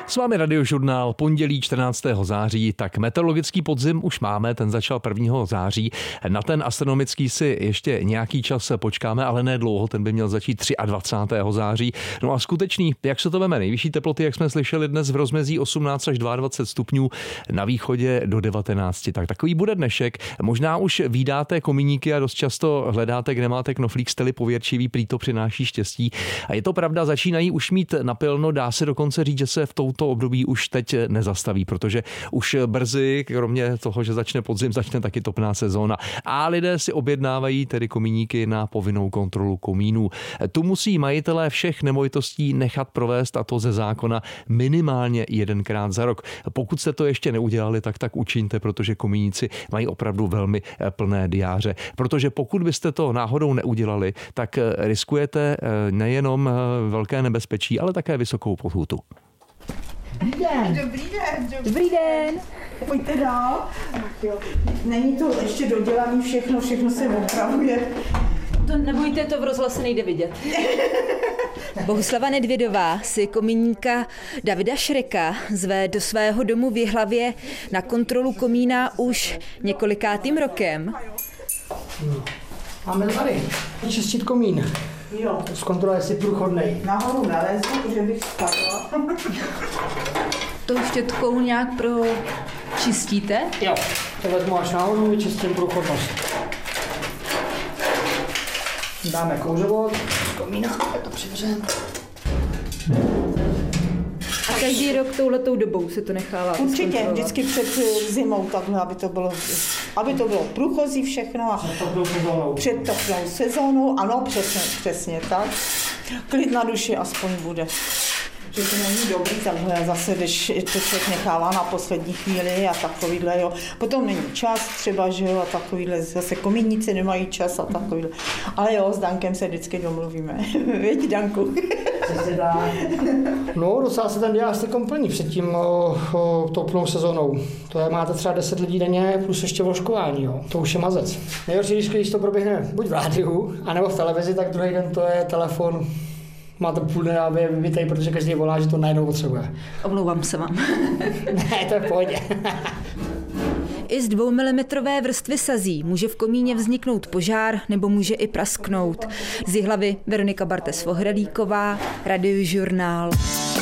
S vámi Radiožurnál, pondělí 14. září, tak meteorologický podzim už máme, ten začal 1. září. Na ten astronomický si ještě nějaký čas počkáme, ale ne dlouho, ten by měl začít 23. září. No a skutečný, jak se to veme, nejvyšší teploty, jak jsme slyšeli dnes v rozmezí 18 až 22 stupňů, na východě do 19. Tak takový bude dnešek. Možná už vídáte komíníky a dost často hledáte, kde máte knoflík, jste-li pověrčivý, prý to přináší štěstí. A je to pravda, začínají už mít napilno, dá se dokonce říct, že se v touto období už teď nezastaví, protože už brzy, kromě toho, že začne podzim, začne taky topná sezóna. A lidé si objednávají tedy komíníky na povinnou kontrolu komínů. Tu musí majitelé všech nemovitostí nechat provést, a to ze zákona minimálně 1krát za rok. Pokud jste to ještě neudělali, tak učiňte, protože komíníci mají opravdu velmi plné diáře. Protože pokud byste to náhodou neudělali, tak riskujete nejenom velké nebezpečí, ale také vysokou pokutu. Dobrý den. Dobrý den. Dobrý den. Pojďte dál. Není to ještě dodělaný všechno se opravuje. To nebojte, to v rozhlase nejde vidět. Bohuslava Nedvědová si komíníka Davida Šreka zve do svého domu v Jihlavě na kontrolu komína už několikátým rokem. Máme tady čistit komín. Jo. Zkontroluje, jestli průchodnej. Nahoru nelezu, že bych spadla. Tou štětkou nějak čistíte? Jo. To vezmu až nahoru, vyčistím průchodnost. Dáme kouřovod z komína, tak to přivřeme. A každý rok touhletou dobou se to nechává Určitě, vždycky před zimou takhle, aby to bylo průchozí všechno a před topnou sezónou, ano, přesně tak. Klid na duši aspoň bude. Že to není dobrý takhle zase, když to člověk nechává na poslední chvíli a takovýhle, jo. Potom není čas třeba, že jo, a takovýhle, zase komíníci nemají čas a takovýhle. Ale jo, s Dankem se vždycky domluvíme. Věď, Danku. No, docela se ten diář takom plní před tím topnou sezónou. To je, máte třeba 10 lidí denně plus ještě vložkování, jo. To už je mazec. Nejhorší, když to proběhne buď v rádiu, anebo v televizi, tak druhý den to je telefon. Máte půl dne a vy vyvítají, protože každý volá, že to najednou potřebuje. Omlouvám se vám. Ne, to je v pohodě. I z 2mm vrstvy sazí může v komíně vzniknout požár nebo může i prasknout. Z Jihlavy Veronika Bartes-Vohrelíková, Radiožurnál.